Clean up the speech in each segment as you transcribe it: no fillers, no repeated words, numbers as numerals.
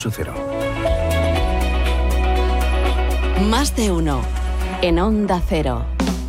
Cero. Más de uno en Onda Cero.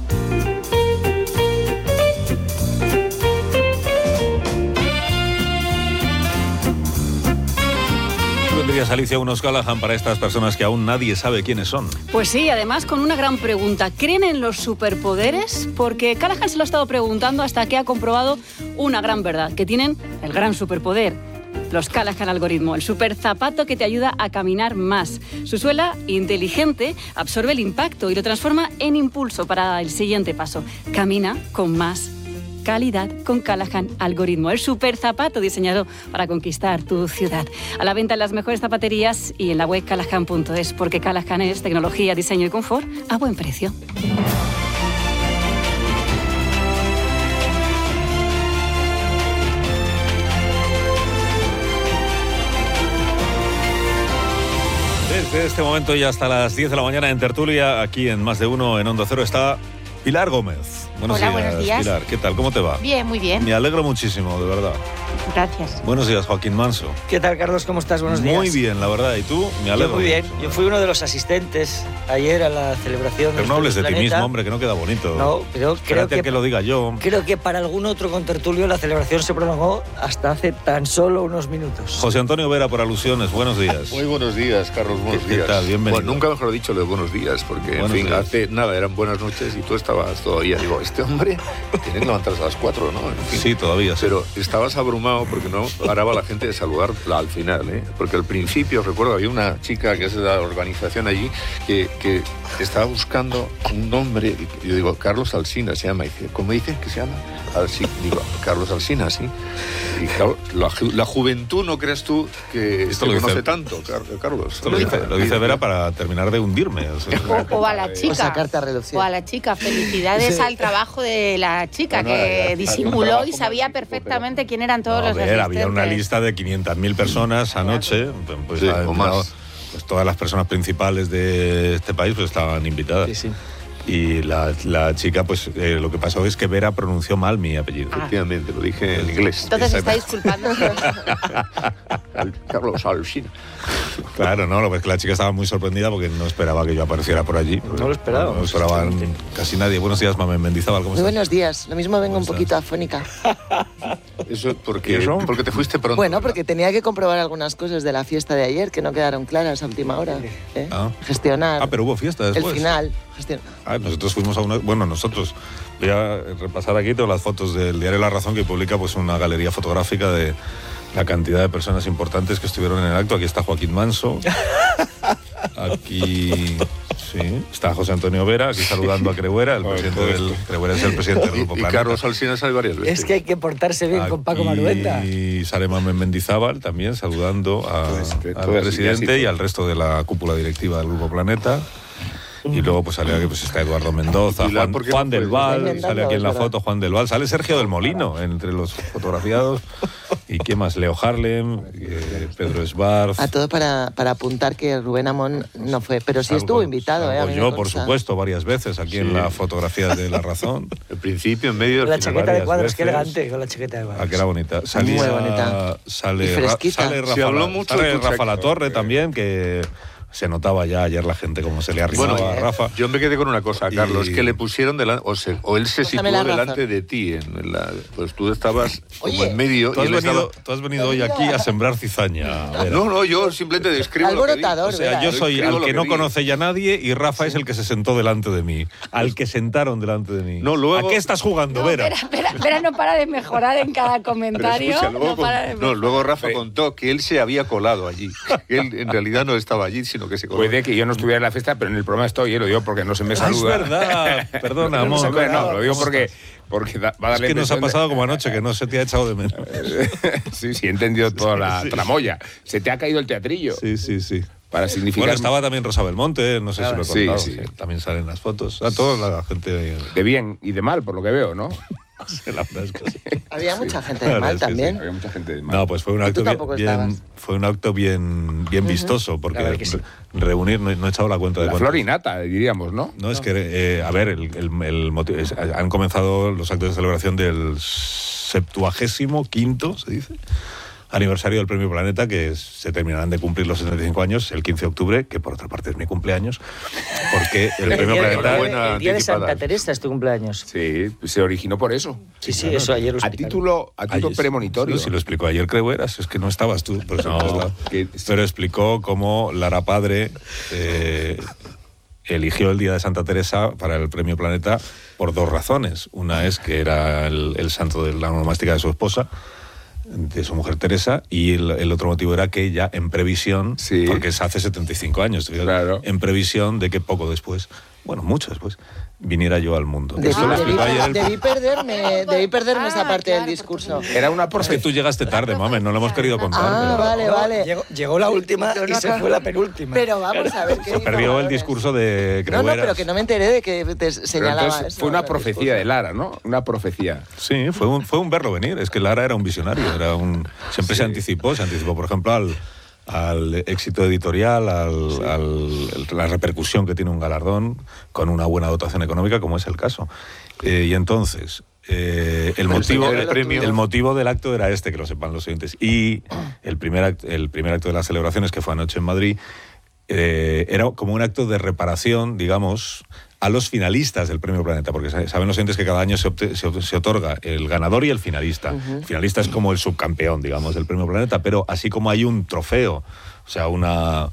¿Tendrías, Alicia, unos Callahan para estas personas que aún nadie sabe quiénes son? Pues sí, además con una gran pregunta. ¿Creen en los superpoderes? Porque Callahan se lo ha estado preguntando hasta que ha comprobado una gran verdad, que tienen el gran superpoder. Los Callahan algoritmo, el super zapato que te ayuda a caminar más. Su suela inteligente absorbe el impacto y lo transforma en impulso para el siguiente paso. Camina con más calidad con Callahan algoritmo, el super zapato diseñado para conquistar tu ciudad. A la venta en las mejores zapaterías y en la web callahan.es, porque Callahan es tecnología, diseño y confort a buen precio. Desde este momento y hasta las 10 de la mañana en tertulia, aquí en Más de Uno en Onda Cero, está Pilar Gómez. Buenos días. Pilar, ¿qué tal? ¿Cómo te va? Bien, muy bien. Me alegro muchísimo, de verdad. Gracias. Buenos días, Joaquín Manso. ¿Qué tal, Carlos? ¿Cómo estás? Buenos días. Muy bien, la verdad. ¿Y tú? Me alegro. Yo muy bien. mucho. Yo fui uno de los asistentes ayer a la celebración. Pero no hables de ti mismo, hombre, que no queda bonito. No, pero creo que lo diga yo. Creo que para algún otro contertulio la celebración se prolongó hasta hace tan solo unos minutos. José Antonio Vera, por alusiones, buenos días. Muy buenos días, Carlos, buenos días. ¿Qué tal? Bienvenido. Bueno, nunca mejor dicho lo de buenos días, porque, Buenos en fin, días. hace nada, eran buenas noches y tú estabas todavía. Digo, este hombre tiene que levantarse a las 4, ¿no? En fin. Sí, todavía. Sí. Pero estabas abrumado porque no paraba la gente de saludarla al final, ¿eh? Porque al principio, recuerdo, había una chica que es de la organización allí que estaba buscando un nombre. Y yo digo, Carlos Alsina se llama. Y dice, ¿cómo dice que se llama? Digo, Carlos Alsina, sí. Y claro, la juventud, ¿no crees tú que Esto lo conoce dice- tanto, Carlos? Esto lo dice Vera para terminar de hundirme. O sea, O a la chica. sacarte a relucir. O a la chica. Felicidades al trabajo de la chica que disimuló y sabía perfectamente quién eran todos no, a los ver, asistentes. había una lista de 500.000 personas anoche. Pues, Sí, ha o entrado, más. pues todas las personas principales de este país pues estaban invitadas. Sí, sí. Y la chica, pues lo que pasó es que Vera pronunció mal mi apellido. Efectivamente, lo dije en inglés. Entonces está disculpando. Carlos Alsina. Claro, no, lo que es que la chica estaba muy sorprendida porque no esperaba que yo apareciera por allí. No lo esperábamos. No lo esperaban casi nadie. Buenos días, Mamen Mendizábal, ¿cómo Muy estás? buenos días. Lo mismo vengo un ¿Cómo poquito afónica. Eso porque, ¿Y eso? porque te fuiste pronto. Bueno, ¿verdad? porque tenía que comprobar algunas cosas de la fiesta de ayer que no quedaron claras a última hora. ¿eh? Ah. Gestionar Pero hubo fiesta el después. final. Nosotros fuimos a una... Bueno, nosotros... Voy a repasar aquí todas las fotos del diario La Razón, que publica pues una galería fotográfica de la cantidad de personas importantes que estuvieron en el acto. Aquí está Joaquín Manso. Aquí... Sí, está José Antonio Vera, aquí saludando a Creuera, el presidente del... Creuera es el presidente del Grupo Y Planeta. Carlos Alsina sale varias veces. Es que hay que portarse bien con Paco Maruenda. Y sale Mamen Mendizábal también saludando Pues, al todas presidente ellas y y al resto de la cúpula directiva del Grupo Planeta. Y luego pues sale aquí, pues está Eduardo Mendoza, Pilar, ¿por qué Juan no del fue? Val, sale aquí en la Es verdad. foto Juan del Val, sale Sergio del Molino entre los fotografiados. ¿Y quién más? Leo Harlem, Pedro Esbarz. A todo para apuntar que Rubén Amón no fue, pero sí estuvo invitado. salgo A mí me yo, por consta. supuesto, varias veces aquí en la fotografía de La Razón. El principio, en medio, Con la al final. chaqueta de varias cuadros, qué veces. elegante con la chaqueta de cuadros. Ah, que era bonita. Salía, Muy bonita. Sale, Y fresquita. sale Rafa, Se habló mucho sale de tu Rafa chaqueta. Latorre también, que se notaba ya ayer la gente como se le arrimaba Bueno, a Rafa. yo me quedé con una cosa, Carlos, Y- que le pusieron delante, o él se situó Déjame la delante razón. de ti. Pues tú estabas como Oye, en medio. Tú y has, él estaba... venido hoy aquí a sembrar cizaña. Vera. No, yo simplemente describo lo que vi. Alborotador, O sea, Vera, yo ¿eh? soy Escribo al lo que que no vi. conoce ya nadie y Rafa es el que se sentó delante de mí. Al que sentaron delante de mí. No, luego- ¿A qué estás jugando, Vera? Vera no para de mejorar en cada Pero comentario. escucha, luego, no para de mejorar. luego Rafa contó que él se había colado allí. Que él en realidad no estaba allí, sino que se coló. Puede que yo no estuviera en la fiesta, pero en el programa estoy, lo digo porque no se me Ah, es saluda. verdad. Perdona, No, amor. no, lo digo porque va a Es darle que nos ha impresión de- pasado como anoche, que no se te ha echado de menos. Sí, he entendido toda la tramoya. Se te ha caído el teatrillo. Sí. Para significar... Bueno, estaba también Rosa Belmonte, no sé si lo he Sí, contado. sí. También salen las fotos. A toda la gente. De bien y de mal, por lo que veo, ¿no? La verdad es que sí. Había mucha gente La de verdad mal es que también. Había mucha gente de mal. No, pues fue un Y tú acto tampoco estabas. fue un acto bien vistoso, porque La verdad que sí. reunir, no he echado la cuenta de La cuántos. flor y nata, diríamos, ¿no? No, es que, a ver, el motivo han comenzado los actos de celebración del 75º, se dice, aniversario del Premio Planeta, que se terminarán de cumplir los 75 años el 15 de octubre, que por otra parte es mi cumpleaños, porque el Premio Planeta... El día de Santa Teresa es tu cumpleaños. Sí, se originó por eso. Sí, eso ayer lo explicaron. A título premonitorio. Sí, lo explicó ayer, creo que eras, es que no estabas tú. Por eso No, pero explicó cómo Lara Padre eligió el día de Santa Teresa para el Premio Planeta por 2 razones. Una es que era el santo de la onomástica de su esposa, de su mujer Teresa, y el otro motivo era que ella, en previsión, porque es hace 75 años, claro, en previsión de que poco después, bueno, mucho después, viniera yo al mundo. Debí perderme esa parte del discurso. Era una Es que tú llegaste tarde, mamen, no lo hemos querido contar. Vale. Llegó la última y se fue la penúltima. Pero vamos a ver qué se perdió el discurso de Creueras. No, pero que no me enteré de que te señalaba eso. Fue una profecía de Lara, ¿no? Una profecía. Sí, fue un verlo venir. Es que Lara era un visionario, siempre se anticipó, por ejemplo, al éxito editorial, la repercusión que tiene un galardón con una buena dotación económica, como es el caso. Y entonces, el motivo del acto era este, que lo sepan los oyentes. Y el primer acto de las celebraciones, que fue anoche en Madrid, era como un acto de reparación, digamos, a los finalistas del Premio Planeta, porque saben los oyentes que cada año se otorga el ganador y el finalista. El finalista es como el subcampeón, digamos, del Premio Planeta, pero así como hay un trofeo, o sea, una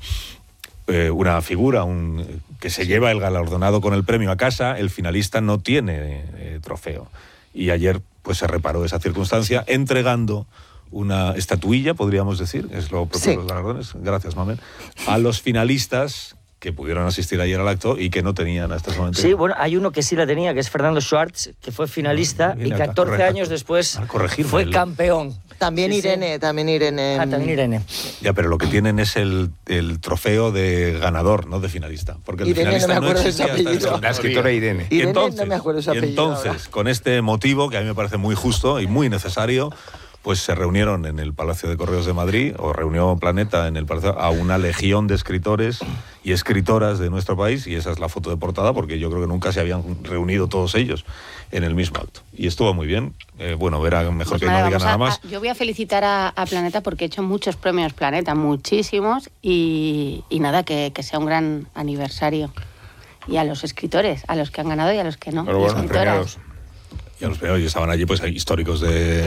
figura que se lleva el galardonado con el premio a casa, el finalista no tiene trofeo. Y ayer pues se reparó esa circunstancia entregando una estatuilla, podríamos decir, es lo propio de los galardones, gracias, Mamen, a los finalistas que pudieron asistir ayer al acto y que no tenían hasta ese momento. Sí, bueno, hay uno que sí la tenía, que es Fernando Schwartz, que fue finalista y 14 años después fue campeón. También Irene. También Irene. Ya, pero lo que tienen es el trofeo de ganador, no de finalista. Porque el Irene, finalista no me acuerdo de su apellido. La escritora Irene. Y entonces, no me acuerdo de su apellido entonces con este motivo, que a mí me parece muy justo y muy necesario, pues se reunieron en el Palacio de Correos de Madrid, o reunió Planeta en el Palacio, a una legión de escritores y escritoras de nuestro país, y esa es la foto de portada, porque yo creo que nunca se habían reunido todos ellos en el mismo acto. Y estuvo muy bien. Bueno, verá, mejor pues que no diga nada más. Yo voy a felicitar a Planeta porque he hecho muchos premios Planeta, muchísimos, y nada, que sea un gran aniversario. Y a los escritores, a los que han ganado y a los que no. Pero bueno, premiados. Y a los premiados, y estaban allí pues históricos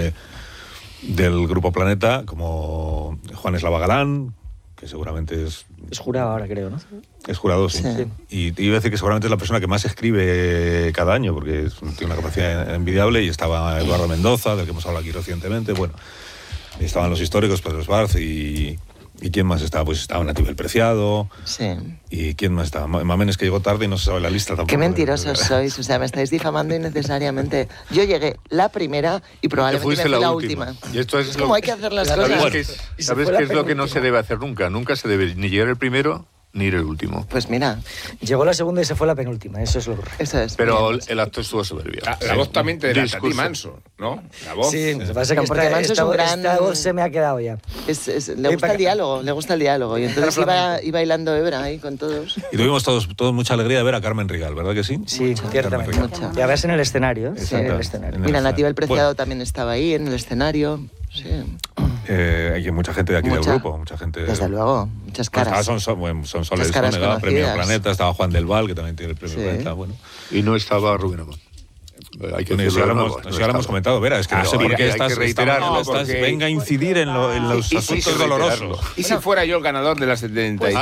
del Grupo Planeta, como Juan Eslava Galán, que seguramente es jurado ahora, creo, ¿no? Es jurado, sí. Y iba a decir que seguramente es la persona que más escribe cada año, porque tiene una capacidad envidiable, y estaba Eduardo Mendoza, del que hemos hablado aquí recientemente, bueno, y estaban los históricos, Pedro Esbarz, ¿y quién más estaba? Pues estaba Nativel Preciado. Sí. ¿Y quién más estaba? Mamen es que llegó tarde y no se sabe la lista tampoco. Qué mentirosos sois, o sea, me estáis difamando innecesariamente. Yo llegué la primera y probablemente me fui la última. Y esto es como hay que hacer las cosas. ¿Sabes qué es lo que no se debe hacer nunca? Nunca se debe ni llegar el primero ni ir el último. Pues mira. Llegó la segunda y se fue la penúltima, eso es lo correcto. Eso es. Pero el acto estuvo soberbio. La voz también te da Tati Manso, ¿no? La voz. Sí, me parece que porque Manso es un gran... esta voz se me ha quedado ya. Le gusta el diálogo. Y entonces iba bailando Ebra ahí con todos. Y tuvimos todos mucha alegría de ver a Carmen Rigal, ¿verdad que sí? Sí, ciertamente. Ya ves en el escenario. Sí, en el escenario. Mira, Nativel Preciado también estaba ahí en el escenario. Sí. Hay mucha gente de aquí del grupo, mucha gente. Desde luego, muchas caras. Son Soles Sónega, Premio Planeta, estaba Juan del Val, que también tiene el Premio Planeta, bueno. Y no estaba Rubén Amón. Hay que decirlo. Ya lo hemos comentado, Vera, es que no sé por qué estás venga a incidir en los asuntos dolorosos. ¿Y si fuera yo el ganador de las 75?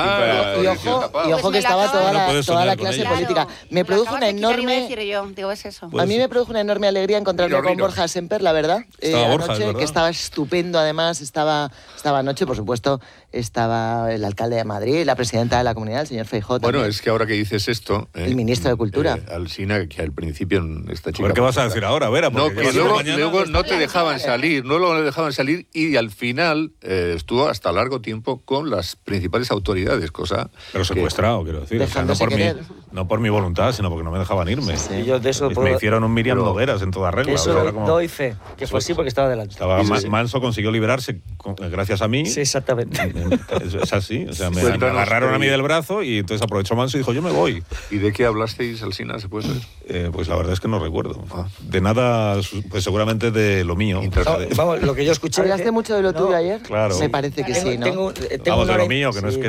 Y ojo que estaba toda la clase política. Me produjo una enorme... A mí me produjo una enorme alegría encontrarme con Borja Semper, la verdad. Anoche, que estaba estupendo, además. Estaba anoche, por supuesto, estaba el alcalde de Madrid, la presidenta de la comunidad, el señor Feijóo. Bueno, es que ahora que dices esto... el ministro de Cultura. Alsina, que al principio esta chica... ¿Por qué vas a decir ahora, Vera? No, que luego no te dejaban salir, no lo dejaban salir, y al final estuvo hasta largo tiempo con las principales autoridades, cosa... Pero secuestrado, quiero decir. O sea, no por mi voluntad, sino porque no me dejaban irme. Sí, yo de eso me hicieron un Miriam Nogueras en toda regla. Eso doy fe, que fue así porque estaba delante. Manso consiguió liberarse gracias a mí. Sí, exactamente. Es así, o sea, me agarraron a mí del brazo y entonces aprovechó Manso y dijo, yo me voy. ¿Y de qué hablasteis, Alsina, se puede saber? Pues la verdad es que no recuerdo. acuerdo. De nada, pues seguramente de lo mío. Vamos, lo que yo escuché... ¿Hablaste mucho de lo tuyo ayer? Claro. Me parece que sí, ¿no? Vamos, de lo mío, que no es que